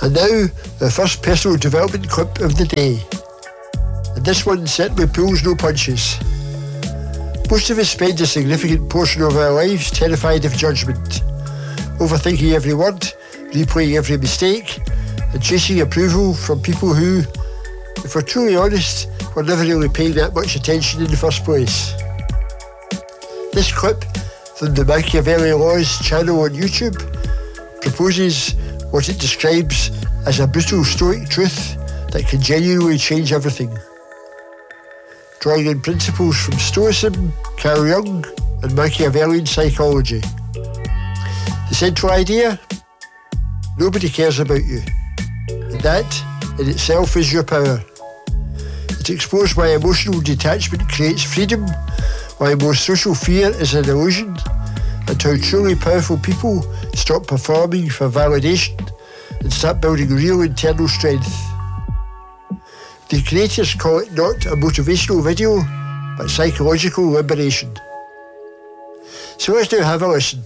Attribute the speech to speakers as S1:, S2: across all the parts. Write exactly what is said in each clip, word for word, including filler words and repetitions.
S1: And now, the first personal development clip of the day. And this one certainly pulls no punches. Most of us spend a significant portion of our lives terrified of judgment, overthinking every word, replaying every mistake, and chasing approval from people who, if we're truly honest, were never really paying that much attention in the first place. This clip from the Machiavelli Laws channel on YouTube proposes what it describes as a brutal stoic truth that can genuinely change everything. Drawing on principles from Stoicism, Carl Jung, and Machiavellian psychology. The central idea? Nobody cares about you. And that, in itself, is your power. It explores why emotional detachment creates freedom, why most social fear is an illusion, and how truly powerful people stop performing for validation and start building real internal strength. The creators call it not a motivational video, but psychological liberation. So let's now have a listen.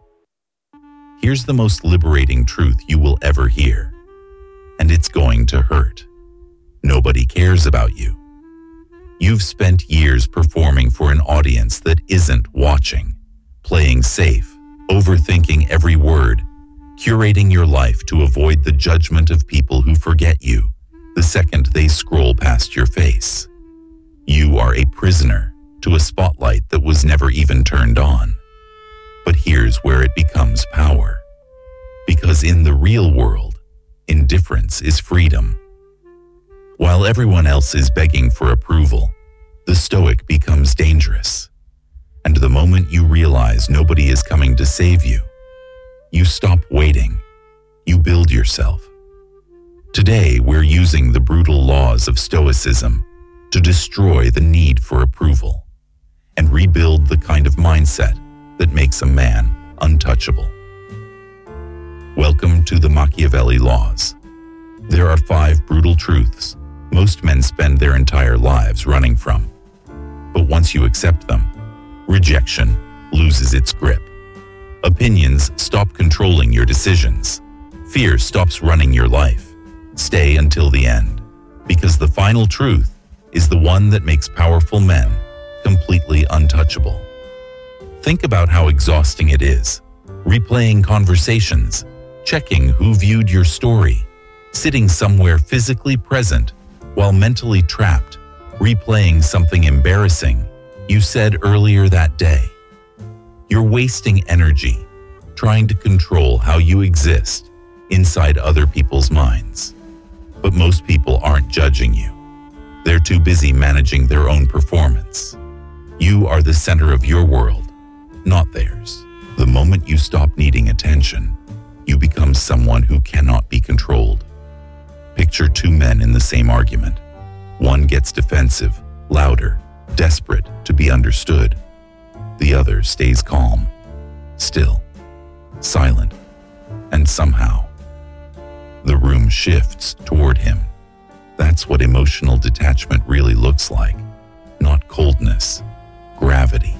S2: Here's the most liberating truth you will ever hear, and it's going to hurt. Nobody cares about you. You've spent years performing for an audience that isn't watching, playing safe, overthinking every word, curating your life to avoid the judgment of people who forget you the second they scroll past your face. You are a prisoner to a spotlight that was never even turned on. But here's where it becomes power. Because in the real world, indifference is freedom. While everyone else is begging for approval, the stoic becomes dangerous. And the moment you realize nobody is coming to save you, you stop waiting. You build yourself. Today, we're using the brutal laws of Stoicism to destroy the need for approval and rebuild the kind of mindset that makes a man untouchable. Welcome to the Machiavelli Laws. There are five brutal truths most men spend their entire lives running from. But once you accept them, rejection loses its grip. Opinions stop controlling your decisions. Fear stops running your life. Stay until the end, because the final truth is the one that makes powerful men completely untouchable. Think about how exhausting it is, replaying conversations, checking who viewed your story, sitting somewhere physically present while mentally trapped, replaying something embarrassing you said earlier that day. You're wasting energy trying to control how you exist inside other people's minds. But most people aren't judging you. They're too busy managing their own performance. You are the center of your world, not theirs. The moment you stop needing attention, you become someone who cannot be controlled. Picture two men in the same argument. One gets defensive, louder, desperate to be understood. The other stays calm, still, silent, and somehow, the room shifts toward him. That's what emotional detachment really looks like. Not coldness, gravity.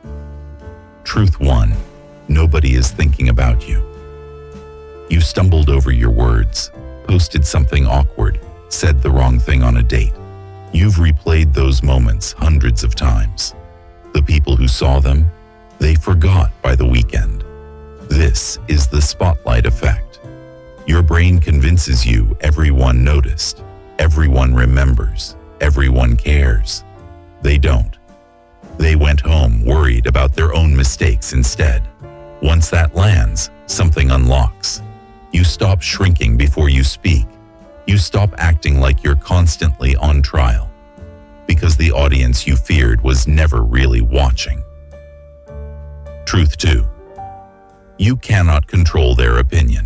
S2: Truth one, nobody is thinking about you. You stumbled over your words, posted something awkward, said the wrong thing on a date. You've replayed those moments hundreds of times. The people who saw them, they forgot by the weekend. This is the spotlight effect. Your brain convinces you everyone noticed, everyone remembers, everyone cares. They don't. They went home worried about their own mistakes instead. Once that lands, something unlocks. You stop shrinking before you speak. You stop acting like you're constantly on trial, because the audience you feared was never really watching. Truth two. You cannot control their opinion.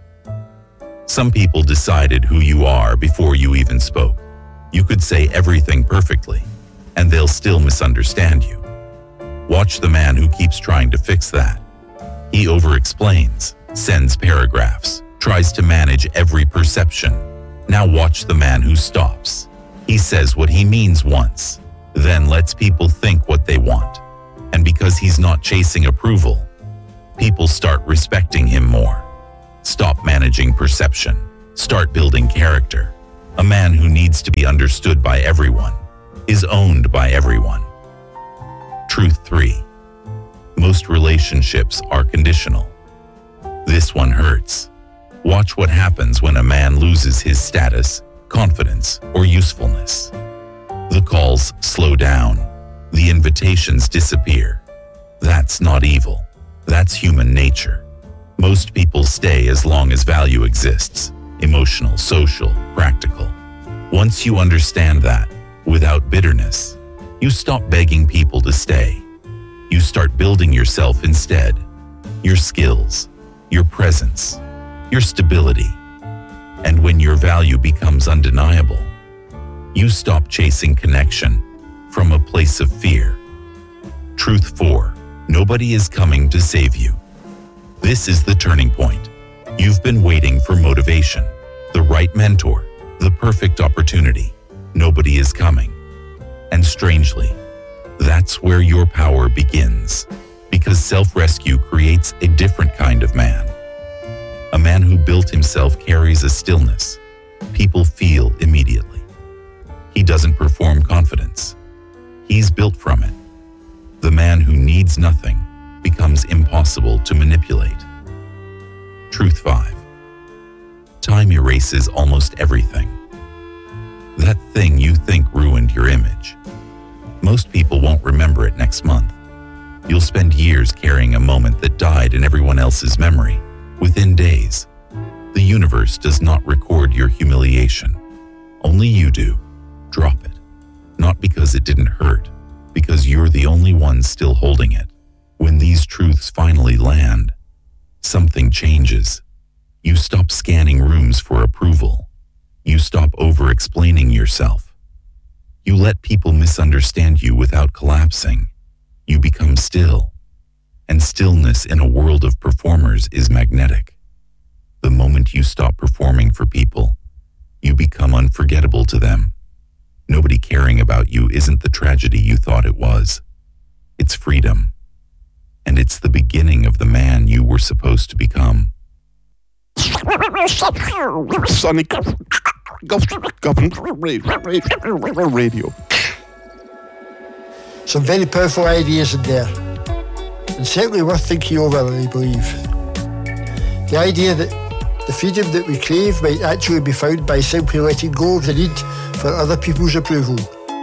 S2: Some people decided who you are before you even spoke. You could say everything perfectly, and they'll still misunderstand you. Watch the man who keeps trying to fix that. He over-explains, sends paragraphs, tries to manage every perception. Now watch the man who stops. He says what he means once, then lets people think what they want. And because he's not chasing approval, people start respecting him more. Stop managing perception. Start building character. A man who needs to be understood by everyone is owned by everyone. Truth three. Most relationships are conditional. This one hurts. Watch what happens when a man loses his status, confidence, or usefulness. The calls slow down. The invitations disappear. That's not evil. That's human nature. Most people stay as long as value exists. Emotional, social, practical. Once you understand that, without bitterness, you stop begging people to stay. You start building yourself instead. Your skills, your presence, your stability. And when your value becomes undeniable, you stop chasing connection from a place of fear. Truth four. Nobody is coming to save you. This is the turning point. You've been waiting for motivation, the right mentor, the perfect opportunity. Nobody is coming. And strangely, that's where your power begins, because self-rescue creates a different kind of man. A man who built himself carries a stillness people feel immediately. He doesn't perform confidence. He's built from it. The man who needs nothing becomes impossible to manipulate. Truth five. Time erases almost everything. That thing you think ruined your image. Most people won't remember it next month. You'll spend years carrying a moment that died in everyone else's memory within days. The universe does not record your humiliation. Only you do. Drop it. Not because it didn't hurt, because you're the only one still holding it. When these truths finally land, something changes. You stop scanning rooms for approval. You stop over-explaining yourself. You let people misunderstand you without collapsing. You become still. And stillness in a world of performers is magnetic. The moment you stop performing for people, you become unforgettable to them. Nobody caring about you isn't the tragedy you thought it was. It's freedom. And it's the beginning of the man you were supposed to become.
S3: Sonic Government Radio.
S1: Some very powerful ideas in there, and certainly worth thinking over, I believe. The idea that the freedom that we crave might actually be found by simply letting go of the need for other people's approval.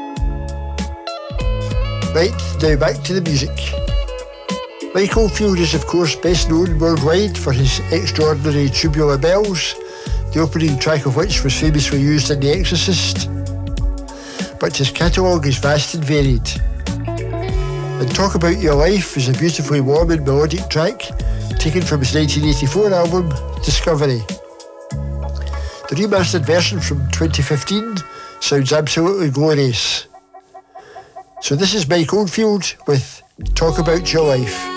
S1: Right, now back to the music. Mike Oldfield is of course best known worldwide for his extraordinary Tubular Bells, the opening track of which was famously used in The Exorcist. But his catalogue is vast and varied. And Talk About Your Life is a beautifully warm and melodic track taken from his nineteen eighty-four album, Discovery. The remastered version from twenty fifteen sounds absolutely glorious. So this is Mike Oldfield with Talk About Your Life.